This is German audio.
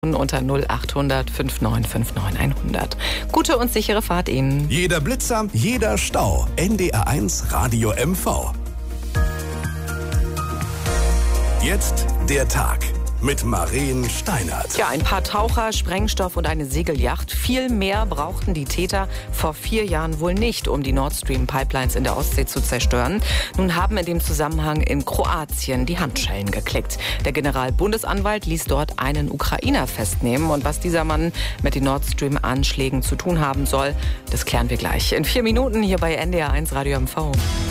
unter 0800 5959 100. Gute und sichere Fahrt Ihnen. Jeder Blitzer, jeder Stau. NDR1 Radio MV. Jetzt der Tag mit Maren Steinert. Ja, ein paar Taucher, Sprengstoff und eine Segelyacht. Viel mehr brauchten die Täter vor 4 Jahren wohl nicht, um die Nord Stream Pipelines in der Ostsee zu zerstören. Nun haben in dem Zusammenhang in Kroatien die Handschellen geklickt. Der Generalbundesanwalt ließ dort einen Ukrainer festnehmen. Und was dieser Mann mit den Nord Stream Anschlägen zu tun haben soll, das klären wir gleich. In 4 Minuten hier bei NDR1 Radio MV.